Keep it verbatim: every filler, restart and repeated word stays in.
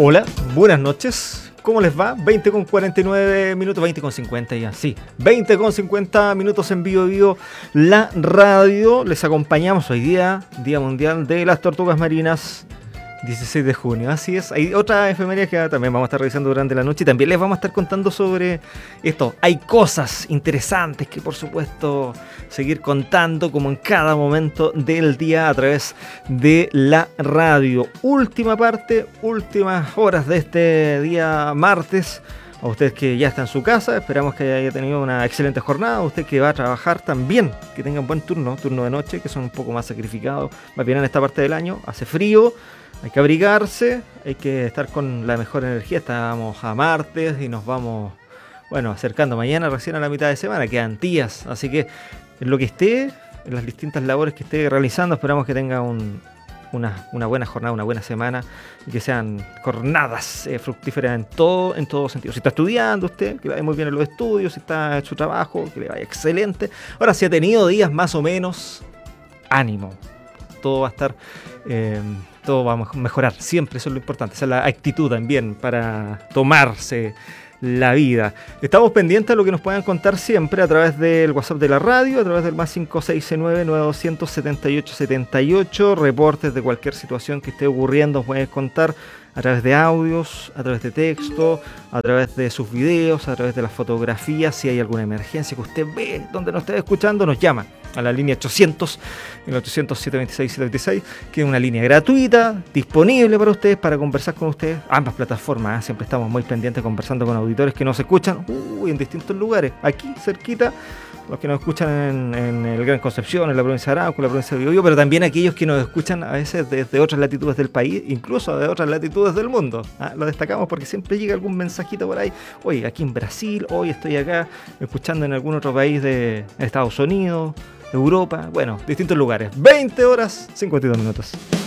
Hola, buenas noches. ¿Cómo les va? veinte con cuarenta y nueve minutos, veinte con cincuenta ya, sí. veinte con cincuenta minutos en vivo, vivo, la radio. Les acompañamos hoy día, Día Mundial de las Tortugas Marinas, dieciséis de junio. Así es. Hay otra efeméride que también vamos a estar revisando durante la noche y también les vamos a estar contando sobre esto. Hay cosas interesantes que, por supuesto, seguir contando como en cada momento del día a través de la radio. Última parte, últimas horas de este día martes. A usted que ya está en su casa, esperamos que haya tenido una excelente jornada. A usted que va a trabajar también, que tenga un buen turno, turno de noche, que son un poco más sacrificados, más bien en esta parte del año. Hace frío, hay que abrigarse, hay que estar con la mejor energía. Estamos a martes y nos vamos, bueno, acercando mañana recién a la mitad de semana, quedan días. Así que en lo que esté, en las distintas labores que esté realizando, esperamos que tenga un... Una, una buena jornada, una buena semana y que sean jornadas eh, fructíferas en todo, en todo sentido. Si está estudiando usted, que le vaya muy bien en los estudios. Si está en su trabajo, que le vaya excelente. Ahora, si ha tenido días más o menos, ánimo. Todo va a estar, eh, todo va a mejorar. Siempre eso es lo importante. Esa es la actitud también para tomarse la vida. Estamos pendientes de lo que nos puedan contar siempre a través del WhatsApp de la radio, a través del más cinco seis nueve, nueve dos cero, siete ocho siete ocho. Reportes de cualquier situación que esté ocurriendo nos pueden contar a través de audios, a través de texto, a través de sus videos, a través de las fotografías. Si hay alguna emergencia que usted ve donde nos esté escuchando, nos llama a la línea ochocientos, el ochocientos, siete dos seis, siete dos seis, que es una línea gratuita, disponible para ustedes, para conversar con ustedes. Ambas plataformas, ¿eh? Siempre estamos muy pendientes conversando con auditores que nos escuchan uh, en distintos lugares, aquí cerquita, los que nos escuchan en, en el Gran Concepción, en la provincia de Arauco, en la provincia de Biobío, pero también aquellos que nos escuchan a veces desde otras latitudes del país, incluso de otras latitudes del mundo. ¿Ah? Lo destacamos porque siempre llega algún mensajito por ahí. Oye, aquí en Brasil, hoy estoy acá escuchando en algún otro país de Estados Unidos, Europa, bueno, distintos lugares. veinte horas, cincuenta y dos minutos.